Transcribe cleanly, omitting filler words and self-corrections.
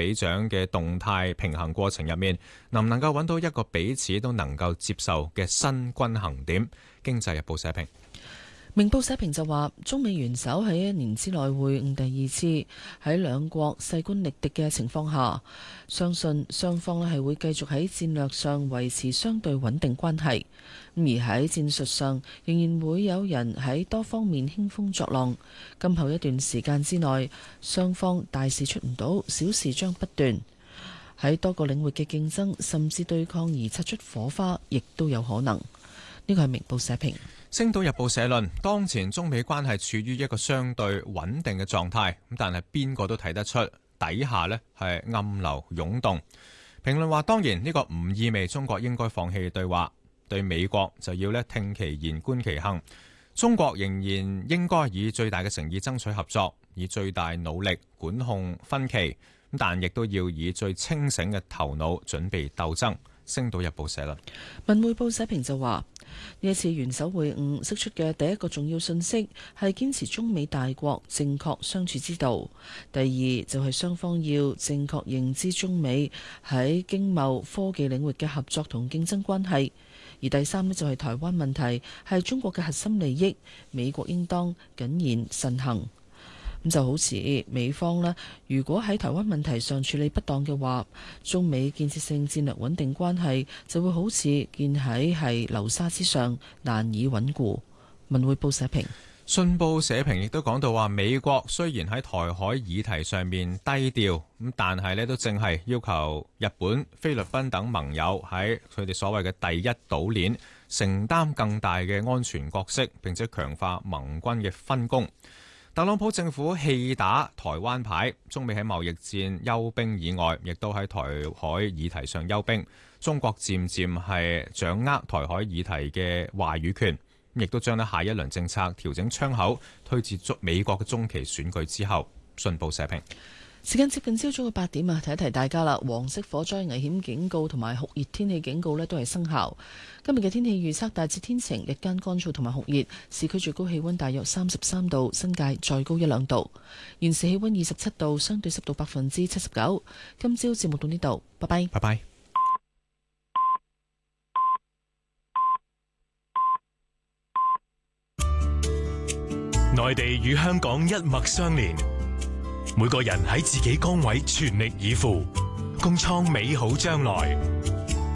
比獎嘅動態平衡過程入面，能唔能夠揾到一個彼此都能夠接受嘅新均衡點？經濟日報社評。 明報社評就話，中美元首喺1年之內會晤第2次，喺兩國勢均力敵嘅情況下，相信雙方係會繼續喺戰略上維持相對穩定關係。而喺戰術上，仍然會有人喺多方面興風作浪。今後一段時間之內，雙方大事出唔到，小事將不斷。喺多個領域嘅競爭甚至對抗而擦出火花，亦都有可能。呢個係明報社評。 星島日報社論：當前中美關係處於一個相對穩定嘅狀態，咁但係邊個都睇得出底下呢係暗流湧動。評論話：當然呢個唔意味中國應該放棄對話，對美國就要呢聽其言觀其行。中國仍然應該以最大嘅誠意爭取合作，以最大努力管控分歧，但亦都要以最清醒嘅頭腦準備鬥爭。星島日報社論。 文匯報社評就話：呢一次元首會晤釋出嘅第一個重要信息係堅持中美大國正確相處之道。第二就係雙方要正確認知中美喺經貿科技領域嘅合作同競爭關係。而第三呢，就係台灣問題係中國嘅核心利益，美國應當謹言慎行。咁就好似美方呢，如果喺台灣問題上處理不當嘅話，中美建設性戰略穩定關係就會好似建喺流沙之上，難以穩固。文匯報社評。 信報社評亦都講到話，美國雖然喺台海議題上面低調，咁但係呢都正係要求日本、菲律賓等盟友喺佢哋所謂嘅第一島鏈承擔更大嘅安全角色，並且強化盟軍嘅分工。特朗普政府棄打台灣牌，中美喺貿易戰休兵以外，亦都喺台海議題上休兵。中國漸漸係掌握台海議題嘅話語權，亦都將下一輪政策調整窗口推至美國嘅中期選舉之後。信報社評。 時間接近朝早嘅8點啊，提一提大家啦。黃色火災危險警告同埋酷熱天氣警告呢都係生效。今日嘅天氣預測大致天晴，日間乾燥同埋酷熱，市區最高氣溫大約33度，新界再高1-2度。現時氣溫27度，相對濕度79%。今朝節目到呢度，拜拜。 拜拜。 內地與香港一脈相連。每個人喺自己崗位全力以赴，共創美好將來。